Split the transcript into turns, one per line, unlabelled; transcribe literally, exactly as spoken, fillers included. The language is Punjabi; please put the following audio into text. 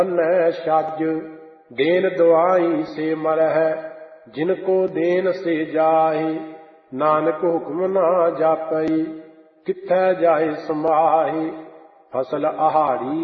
ਨੈ ਛੱਜ ਦੇਨ ਦੁਆਈ ਸੇ ਮਰਹਿ, ਜਿਨ ਕੋ ਦੇਨ ਸੇ ਜਾਹੀ, ਨਾਨਕ ਹੁਕਮ ਨਾ ਜਾਪਈ, ਕਿੱਥੈ ਜਾਏ ਸਮਾਹੀ। ਫਸਲ ਆਹਾੜੀ